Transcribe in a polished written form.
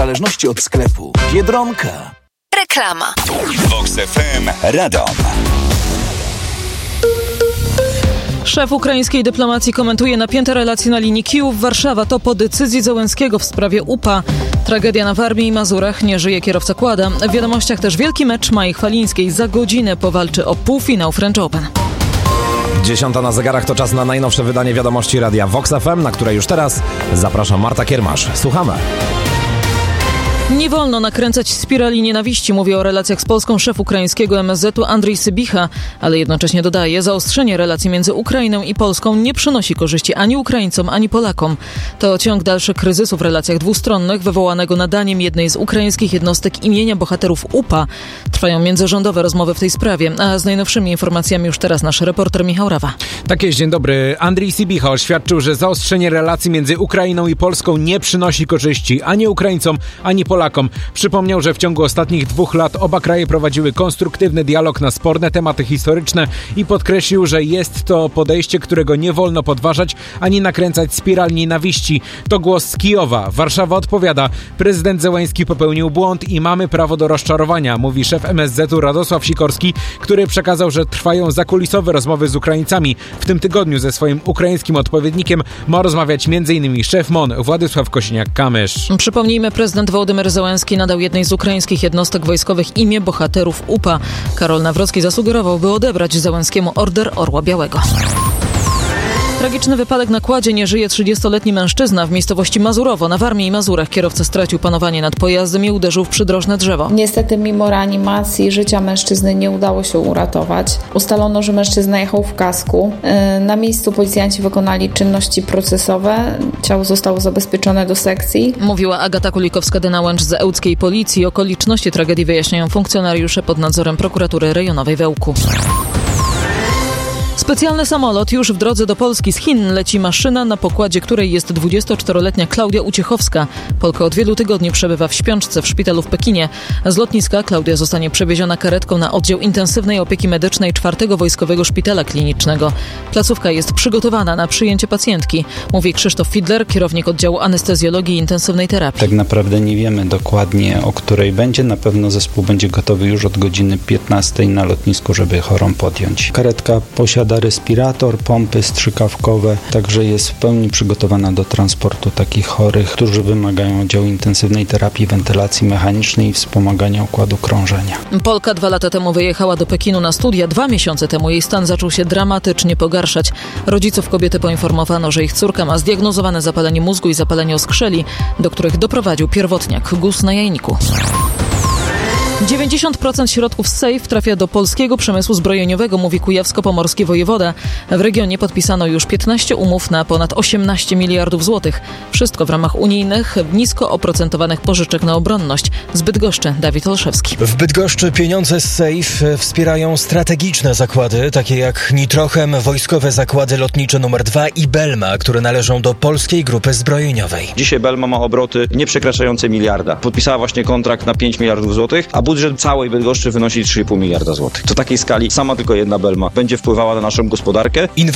zależności od sklepu. Biedronka. Reklama. Vox FM Radom. Szef ukraińskiej dyplomacji komentuje napięte relacje na linii Kijów-Warszawa. To po decyzji Zełenskiego w sprawie UPA. Tragedia na Warmii i Mazurach. Nie żyje kierowca quada. W wiadomościach też wielki mecz Mai Chwalińskiej. Za godzinę powalczy o półfinał French Open. 10 na zegarach to czas na najnowsze wydanie wiadomości radia Vox FM, na które już teraz zapraszam Marta Kiermasz. Słuchamy. Nie wolno nakręcać spirali nienawiści, mówi o relacjach z Polską szef ukraińskiego MSZ-u Andrii Sybicha, ale jednocześnie dodaje, zaostrzenie relacji między Ukrainą i Polską nie przynosi korzyści ani Ukraińcom, ani Polakom. To ciąg dalszy kryzysu w relacjach dwustronnych, wywołanego nadaniem jednej z ukraińskich jednostek imienia bohaterów UPA. Trwają międzyrządowe rozmowy w tej sprawie, a z najnowszymi informacjami już teraz nasz reporter Michał Rawa. Tak jest, dzień dobry. Andrii Sybicha oświadczył, że zaostrzenie relacji między Ukrainą i Polską nie przynosi korzyści ani Ukraińcom, ani Polakom. Przypomniał, że w ciągu ostatnich 2 lat oba kraje prowadziły konstruktywny dialog na sporne tematy historyczne i podkreślił, że jest to podejście, którego nie wolno podważać ani nakręcać spiral nienawiści. To głos z Kijowa. Warszawa odpowiada. Prezydent Zełenski popełnił błąd i mamy prawo do rozczarowania, mówi szef MSZ-u Radosław Sikorski, który przekazał, że trwają zakulisowe rozmowy z Ukraińcami. W tym tygodniu ze swoim ukraińskim odpowiednikiem ma rozmawiać m.in. szef MON Władysław Kosiniak-Kamysz. Przypomnijmy, prezydent Wołodymyr Zełenski nadał jednej z ukraińskich jednostek wojskowych imię bohaterów UPA. Karol Nawrocki zasugerował, by odebrać Zełenskiemu Order Orła Białego. Tragiczny wypadek na kładzie. Nie żyje 30-letni mężczyzna w miejscowości Mazurowo na Warmii i Mazurach. Kierowca stracił panowanie nad pojazdem i uderzył w przydrożne drzewo. Niestety mimo reanimacji życia mężczyzny nie udało się uratować. Ustalono, że mężczyzna jechał w kasku. Na miejscu policjanci wykonali czynności procesowe. Ciało zostało zabezpieczone do sekcji. Mówiła Agata Kulikowska-Dynałęcz z ełckiej policji. Okoliczności tragedii wyjaśniają funkcjonariusze pod nadzorem prokuratury rejonowej w Ełku. Specjalny samolot już w drodze do Polski. Z Chin leci maszyna, na pokładzie której jest 24-letnia Klaudia Uciechowska. Polka od wielu tygodni przebywa w śpiączce w szpitalu w Pekinie. Z lotniska Klaudia zostanie przewieziona karetką na oddział intensywnej opieki medycznej 4. Wojskowego Szpitala Klinicznego. Placówka jest przygotowana na przyjęcie pacjentki, mówi Krzysztof Fidler, kierownik oddziału anestezjologii i intensywnej terapii. Tak naprawdę nie wiemy dokładnie, o której będzie. Na pewno zespół będzie gotowy już od godziny 15 na lotnisku, żeby chorą podjąć. Karetka posiada respirator, pompy strzykawkowe, także jest w pełni przygotowana do transportu takich chorych, którzy wymagają oddziału intensywnej terapii, wentylacji mechanicznej i wspomagania układu krążenia. Polka 2 lata temu wyjechała do Pekinu na studia. 2 miesiące temu jej stan zaczął się dramatycznie pogarszać. Rodziców kobiety poinformowano, że ich córka ma zdiagnozowane zapalenie mózgu i zapalenie oskrzeli, do których doprowadził pierwotniak guz na jajniku. 90% środków z SAFE trafia do polskiego przemysłu zbrojeniowego, mówi kujawsko-pomorski wojewoda. W regionie podpisano już 15 umów na ponad 18 miliardów złotych. Wszystko w ramach unijnych, nisko oprocentowanych pożyczek na obronność. Z Bydgoszczy Dawid Olszewski. W Bydgoszczy pieniądze z SAFE wspierają strategiczne zakłady, takie jak Nitrochem, wojskowe zakłady lotnicze nr 2 i Belma, które należą do polskiej grupy zbrojeniowej. Dzisiaj Belma ma obroty nie przekraczające miliarda. Podpisała właśnie kontrakt na 5 miliardów złotych, a budżet całej Bydgoszczy wynosi 3,5 miliarda złotych. W takiej skali sama tylko jedna Belma będzie wpływała na naszą gospodarkę.